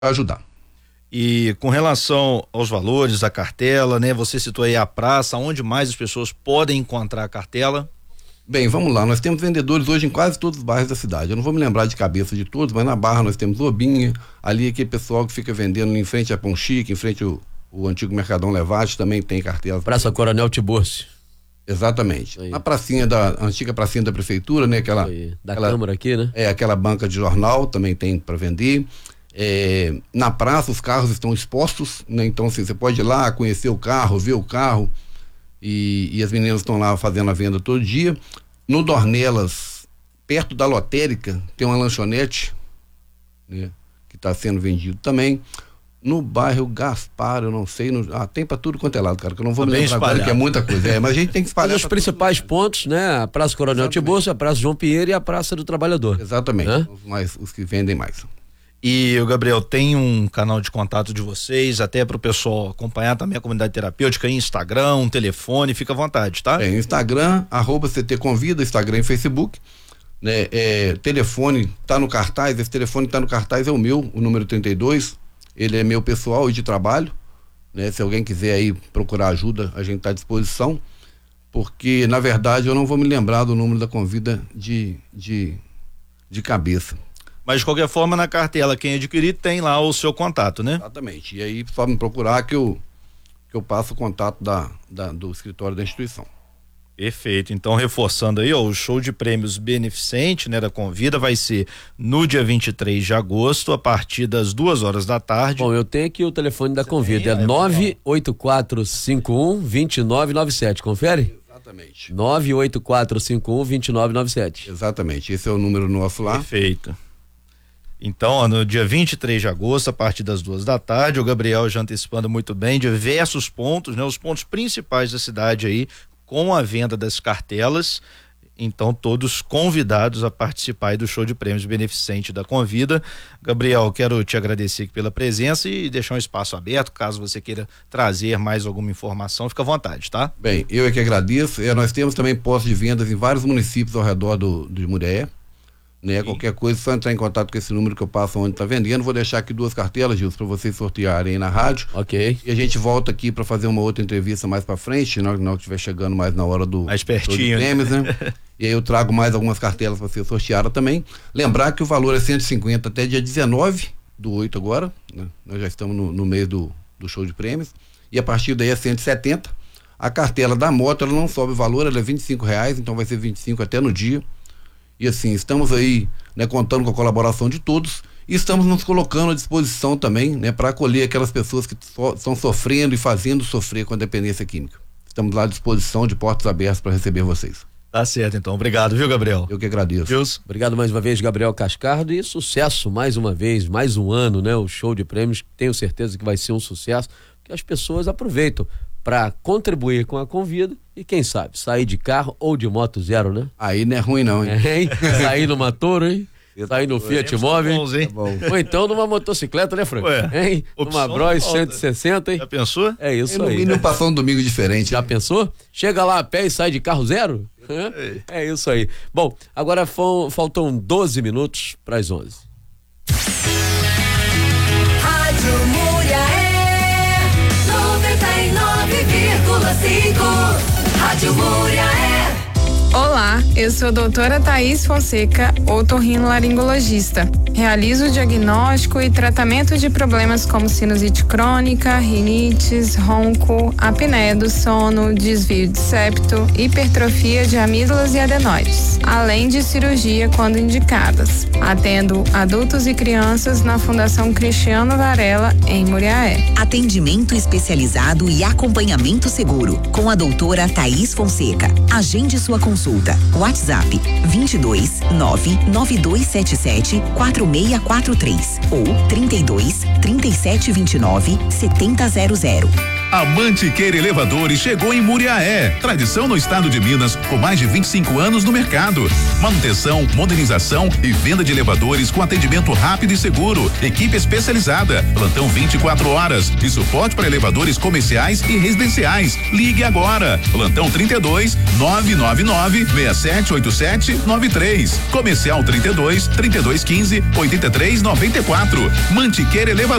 ajudar. E com relação aos valores da cartela, né? Você citou aí a praça, onde mais as pessoas podem encontrar a cartela? Bem, vamos lá, nós temos vendedores hoje em quase todos os bairros da cidade. Eu não vou me lembrar de cabeça de todos, mas na Barra nós temos Lobinha, ali aquele pessoal que fica vendendo em frente a Pão Chique, em frente o antigo Mercadão Levate, também tem cartela. Praça Coronel Tiburcio. Exatamente. Na pracinha antiga pracinha da prefeitura, né? Aquela Câmara aqui, né? Aquela banca de jornal também tem para vender. Na praça os carros estão expostos, né? Então assim, você pode ir lá conhecer o carro, ver o carro e as meninas estão lá fazendo a venda todo dia. No Dornelas, perto da lotérica, tem uma lanchonete, né? Que está sendo vendido também. No bairro Gaspar, eu não sei, tem pra tudo quanto é lado, cara, que eu não vou me lembrar agora, que é muita coisa, mas a gente tem que espalhar. Os principais pontos, né, a Praça Coronel Tiburcio, a Praça João Pinheiro e a Praça do Trabalhador. Exatamente, os que vendem mais. E o Gabriel, tem um canal de contato de vocês, até pro pessoal acompanhar também a comunidade terapêutica, Instagram, um telefone, fica à vontade, tá? Instagram, @CT Convida, Instagram e Facebook, né, telefone tá no cartaz, esse telefone tá no cartaz é o meu, o número 32, ele é meu pessoal e de trabalho, né? Se alguém quiser aí procurar ajuda, a gente está à disposição, porque na verdade eu não vou me lembrar do número da Convida de cabeça. Mas de qualquer forma, na cartela, quem adquirir tem lá o seu contato, né? Exatamente, e aí só me procurar que eu passo o contato do escritório da instituição. Perfeito, então reforçando aí, o show de prêmios beneficente, né, da Convida vai ser no dia 23 de agosto, a partir das 2h da tarde. Bom, eu tenho aqui o telefone da Convida, é 98451-2997, confere? Exatamente. 98451-2997. Exatamente, esse é o número nosso lá. Perfeito. Então, no dia 23 de agosto, a partir das 2h da tarde, o Gabriel já antecipando muito bem, diversos pontos, né, os pontos principais da cidade aí, com a venda das cartelas, então todos convidados a participar aí do show de prêmios beneficente da Convida. Gabriel, quero te agradecer aqui pela presença e deixar um espaço aberto, caso você queira trazer mais alguma informação, fica à vontade, tá? Bem, eu é que agradeço, nós temos também postos de vendas em vários municípios ao redor de Muriaé, né? Qualquer coisa, só entrar em contato com esse número que eu passo onde está vendendo. Vou deixar aqui 2 cartelas, Gilson, para vocês sortearem aí na rádio. Ok. E a gente volta aqui para fazer uma outra entrevista mais para frente, não que estiver chegando mais na hora do mais pertinho, prêmios, né? E aí eu trago mais algumas cartelas para ser sorteada também. Lembrar que o valor é 150 até dia 19/8 agora, né? Nós já estamos no mês do show de prêmios. E a partir daí é 170. A cartela da moto, ela não sobe o valor, ela é R$25, então vai ser 25 até no dia. E assim, estamos aí, né, contando com a colaboração de todos e estamos nos colocando à disposição também, né, para acolher aquelas pessoas que estão sofrendo e fazendo sofrer com a dependência química. Estamos lá à disposição, de portas abertas para receber vocês. Tá certo, então. Obrigado, viu, Gabriel? Eu que agradeço. Deus. Obrigado mais uma vez, Gabriel Cascardo, e sucesso mais uma vez, mais um ano, né? O show de prêmios, tenho certeza que vai ser um sucesso, porque as pessoas aproveitam para contribuir com a Convida e quem sabe, sair de carro ou de moto zero, né? Aí não é ruim não, hein? Sair numa Toro, hein? Sair no Fiat Mobi, hein? Ou então numa motocicleta, né, Franco? Hein? Numa Bros 160, hein? Já pensou? É isso aí. Não passou um domingo diferente. Já pensou? Chega lá a pé e sai de carro zero? É isso aí. Bom, agora faltam 12 minutos para as 11. Rádio Muriaé 99,5. Rádio Muriaé. Olá, eu sou a doutora Thaís Fonseca, otorrinolaringologista. Realizo o diagnóstico e tratamento de problemas como sinusite crônica, rinites, ronco, apneia do sono, desvio de septo, hipertrofia de amígdalas e adenoides, além de cirurgia quando indicadas. Atendo adultos e crianças na Fundação Cristiano Varela, em Muriaé. Atendimento especializado e acompanhamento seguro com a doutora Thaís Fonseca. Agende sua consulta. WhatsApp 22 99277 4643 ou 32 3729 7000. A Mantiqueira Elevadores chegou em Muriaé. Tradição no estado de Minas, com mais de 25 anos no mercado. Manutenção, modernização e venda de elevadores com atendimento rápido e seguro. Equipe especializada, plantão 24 horas e suporte para elevadores comerciais e residenciais. Ligue agora. Plantão 32 999 678793. Comercial 32 3215 8394. Mantiqueira Elevadores.